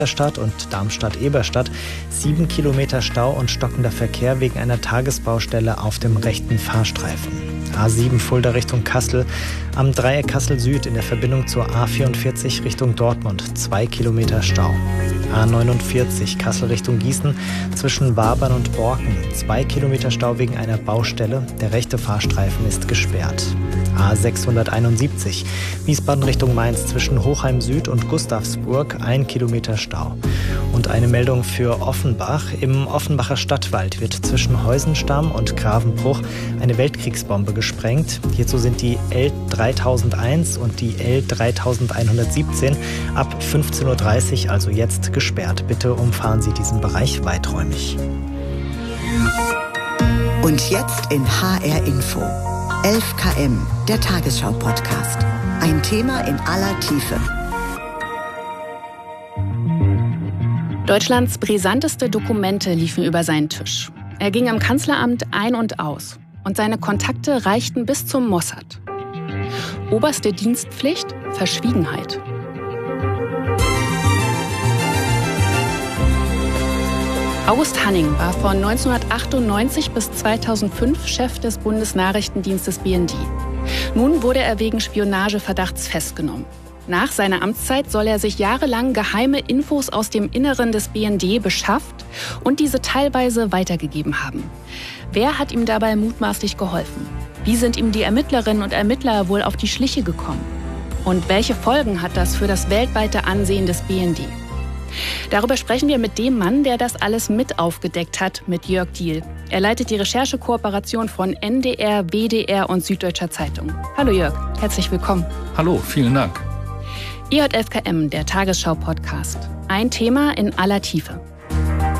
Stadt und Darmstadt-Eberstadt 7 Kilometer Stau und stockender Verkehr wegen einer Tagesbaustelle auf dem rechten Fahrstreifen. A7 Fulda Richtung Kassel, am Dreieck Kassel Süd in der Verbindung zur A44 Richtung Dortmund 2 Kilometer Stau. A49 Kassel Richtung Gießen zwischen Wabern und Borken 2 Kilometer Stau wegen einer Baustelle. Der rechte Fahrstreifen ist gesperrt. A671 Wiesbaden Richtung Mainz zwischen Hochheim Süd und Gustavsburg 1 Kilometer Stau. Und eine Meldung für Offenbach. Im Offenbacher Stadtwald wird zwischen Heusenstamm und Gravenbruch eine Weltkriegsbombe gesprengt. Hierzu sind die L3001 und die L3117 ab 15:30 Uhr, also jetzt, gesperrt. Bitte umfahren Sie diesen Bereich weiträumig. Und jetzt in HR Info. 11 km, der Tagesschau-Podcast. Ein Thema in aller Tiefe. Deutschlands brisanteste Dokumente liefen über seinen Tisch. Er ging im Kanzleramt ein und aus. Und seine Kontakte reichten bis zum Mossad. Oberste Dienstpflicht: Verschwiegenheit. August Hanning war von 1998 bis 2005 Chef des Bundesnachrichtendienstes BND. Nun wurde er wegen Spionageverdachts festgenommen. Nach seiner Amtszeit soll er sich jahrelang geheime Infos aus dem Inneren des BND beschafft und diese teilweise weitergegeben haben. Wer hat ihm dabei mutmaßlich geholfen? Wie sind ihm die Ermittlerinnen und Ermittler wohl auf die Schliche gekommen? Und welche Folgen hat das für das weltweite Ansehen des BND? Darüber sprechen wir mit dem Mann, der das alles mit aufgedeckt hat, mit Jörg Diehl. Er leitet die Recherchekooperation von NDR, WDR und Süddeutscher Zeitung. Hallo Jörg, herzlich willkommen. Hallo, vielen Dank. Ihr hört 11 km, der Tagesschau-Podcast. Ein Thema in aller Tiefe.